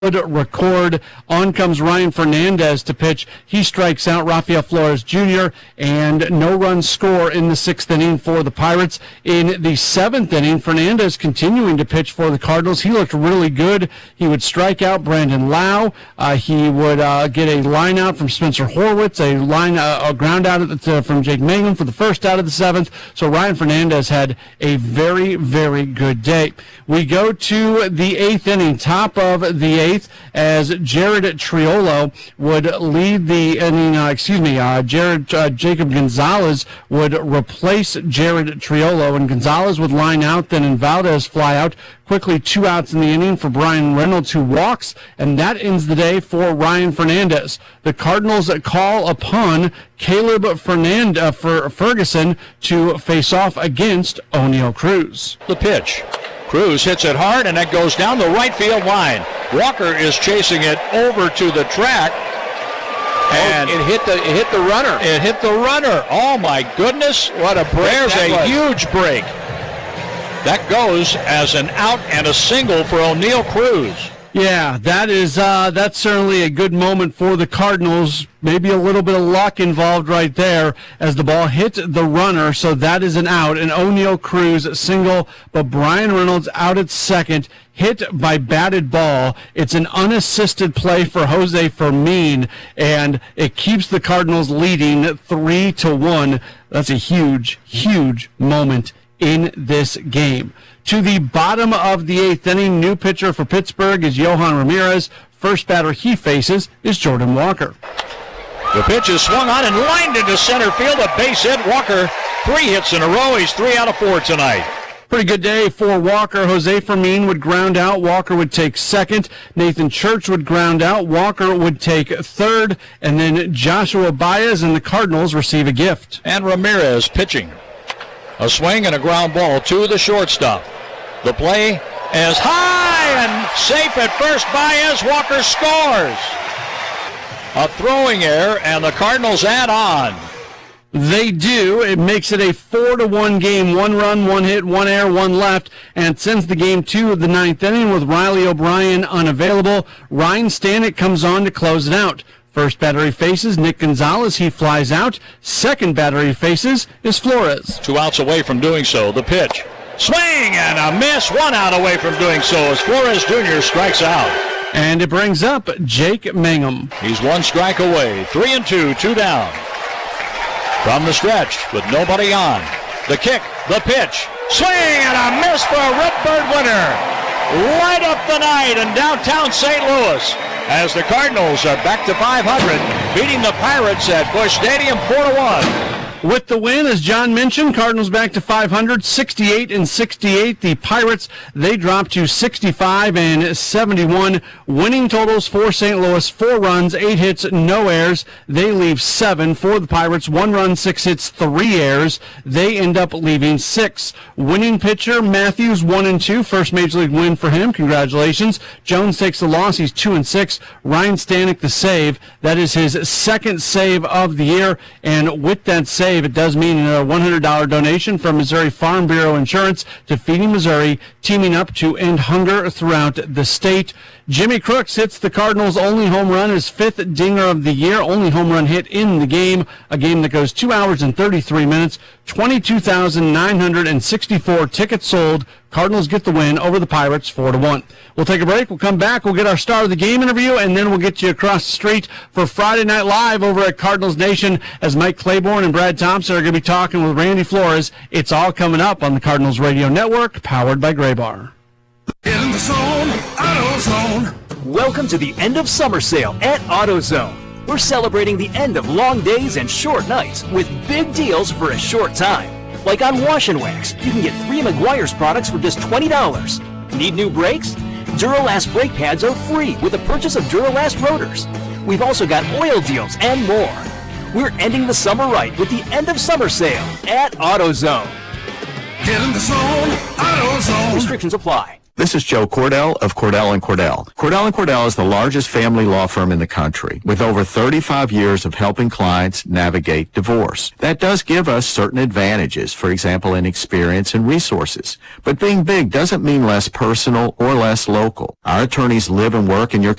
record. On comes Ryan Fernandez to pitch. He strikes out Rafael Flores Jr. and no run score in the 6th inning for the Pirates. In the 7th inning, Fernandez continuing to pitch for the Cardinals. He looked really good. He would strike out Brandon Lau. He would get a line out from Spencer Horwitz, a ground out from Jake Mangum for the first out of the 7th. So Ryan Fernandez had a very, very good day. We go to the 8th inning, top of the 8th, as Jared Triolo would lead the inning. Jacob Gonzalez would replace Jared Triolo, and Gonzalez would line out, then in Valdez fly out. Quickly 2 outs in the inning for Brian Reynolds, who walks, and that ends the day for Ryan Fernandez. The Cardinals call upon Caleb Ferguson to face off against Oneil Cruz. The pitch. Cruz hits it hard, and it goes down the right field line. Walker is chasing it over to the track. And it hit the runner. It hit the runner. Oh, my goodness. What a break. There's a huge break. That goes as an out and a single for Oneil Cruz. Yeah, that's certainly a good moment for the Cardinals. Maybe a little bit of luck involved right there as the ball hit the runner, so that is an out. An Oneil Cruz single, but Brian Reynolds out at second, hit by batted ball. It's an unassisted play for Jose Fermin, and it keeps the Cardinals leading 3-1. That's a huge, huge moment in this game. To the bottom of the 8th inning, new pitcher for Pittsburgh is Johan Ramirez. First batter he faces is Jordan Walker. The pitch is swung on and lined into center field. A base hit. Walker, 3 hits in a row. He's 3 out of 4 tonight. Pretty good day for Walker. Jose Fermin would ground out. Walker would take second. Nathan Church would ground out. Walker would take third. And then Joshua Baez and the Cardinals receive a gift. And Ramirez pitching. A swing and a ground ball to the shortstop. The play is high and safe at first. Baez. Walker scores. A throwing error, and the Cardinals add on. They do. It makes it a 4-1 game. 1 run, 1 hit, 1 error, 1 left, and sends the game to the 9th inning with Riley O'Brien unavailable. Ryan Stanek comes on to close it out. First batter he faces Nick Gonzalez. He flies out. Second batter he faces is Flores. 2 outs away from doing so. The pitch. Swing and a miss. 1 out away from doing so as Flores Jr. strikes out. And it brings up Jake Mangum. He's 1 strike away. 3-2, 2 down. From the stretch with nobody on. The kick, the pitch. Swing and a miss for a Redbird winner. Right up the night in downtown St. Louis, as the Cardinals are back to 500, beating the Pirates at Busch Stadium 4-1. With the win, as John mentioned, Cardinals back to 500, 68-68. The Pirates, they drop to 65-71. Winning totals for St. Louis: 4 runs, 8 hits, no errors. They leave 7 for the Pirates. 1 run, 6 hits, 3 errors. They end up leaving 6. Winning pitcher Matthews, 1-2. First major league win for him. Congratulations. Jones takes the loss. He's 2-6. Ryan Stanek the save. That is his second save of the year. And with that save, it does mean a $100 donation from Missouri Farm Bureau Insurance to Feeding Missouri, teaming up to end hunger throughout the state. Jimmy Crooks hits the Cardinals' only home run, his 5th dinger of the year, only home run hit in the game, a game that goes 2 hours and 33 minutes, 22,964 tickets sold. Cardinals get the win over the Pirates 4-1. We'll take a break. We'll come back. We'll get our Star of the Game interview, and then we'll get you across the street for Friday Night Live over at Cardinals Nation as Mike Claiborne and Brad Thompson are going to be talking with Randy Flores. It's all coming up on the Cardinals Radio Network, powered by Graybar. In the zone, AutoZone. Welcome to the end of summer sale at AutoZone. We're celebrating the end of long days and short nights with big deals for a short time. Like on Wash and Wax, you can get 3 Meguiar's products for just $20. Need new brakes? Duralast brake pads are free with the purchase of Duralast rotors. We've also got oil deals and more. We're ending the summer right with the end of summer sale at AutoZone. Get in the zone, AutoZone. Restrictions apply. This is Joe Cordell of Cordell & Cordell. Cordell & Cordell is the largest family law firm in the country with over 35 years of helping clients navigate divorce. That does give us certain advantages, for example, in experience and resources. But being big doesn't mean less personal or less local. Our attorneys live and work in your